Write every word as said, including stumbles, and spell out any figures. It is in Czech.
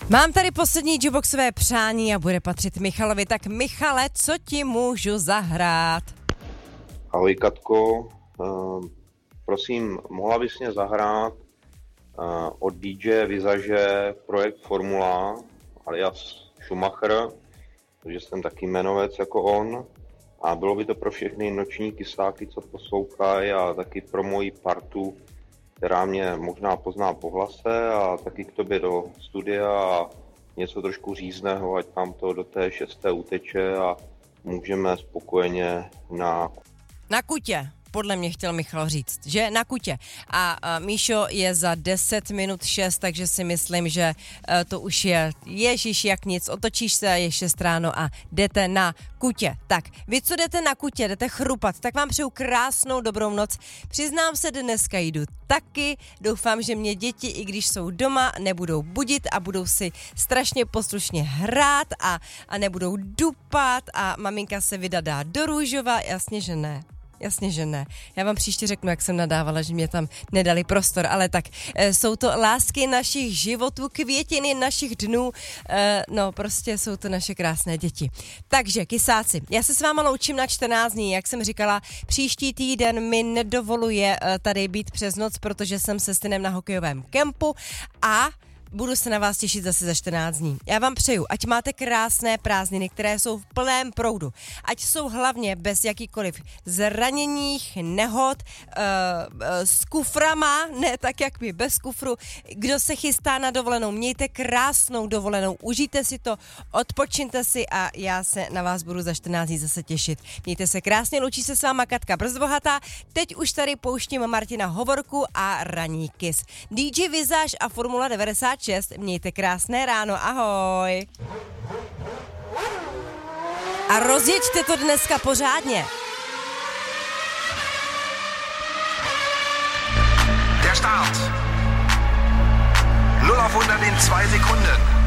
Mám tady poslední jukeboxové přání a bude patřit Michalovi. Tak Michale, co ti můžu zahrát? Ahoj Katko, uh, prosím, mohla bys mě zahrát uh, od dý džeje Vizaže projekt Formula alias Schumacher, protože jsem taky jmenovec jako on a bylo by to pro všechny noční kysáky, co poslouchají a taky pro moji partu, která mě možná pozná po hlase a taky k tobě do studia a něco trošku řízného, ať tam to do té šesté uteče a můžeme spokojeně na... Na kutě, podle mě chtěl Michal říct, že na kutě. A, a Míšo je za deset minut šest, takže si myslím, že uh, to už je ježiš jak nic, otočíš se, je šest ráno a jdete na kutě. Tak, vy co jdete na kutě, jdete chrupat, tak vám přeju krásnou dobrou noc. Přiznám se, dneska jdu taky, doufám, že mě děti, i když jsou doma, nebudou budit a budou si strašně poslušně hrát a, a nebudou dupat a maminka se vydadá do Růžova, jasně, že ne. Jasně, že ne. Já vám příště řeknu, jak jsem nadávala, že mě tam nedali prostor, ale tak e, jsou to lásky našich životů, květiny našich dnů, e, no prostě jsou to naše krásné děti. Takže, kysáci, já se s váma loučím na čtrnáct dní, jak jsem říkala, příští týden mi nedovoluje e, tady být přes noc, protože jsem se synem na hokejovém kempu a budu se na vás těšit zase za čtrnáct dní. Já vám přeju, ať máte krásné prázdniny, které jsou v plném proudu. Ať jsou hlavně bez jakýkoliv zraněních, nehod, uh, uh, s kuframa, ne tak jak my, bez kufru. Kdo se chystá na dovolenou, mějte krásnou dovolenou, užijte si to, odpočiňte si a já se na vás budu za čtrnáct dní zase těšit. Mějte se krásně, loučí se s váma Katka Brzbohatá. Teď už tady pouštím Martina Hovorku a Ranní Kiss. dý džej Vizáž a Formula devadesát šest, mějte krásné ráno, ahoj. A rozjeďte to dneska pořádně. Der Start. null auf hundert in zwei Sekunden.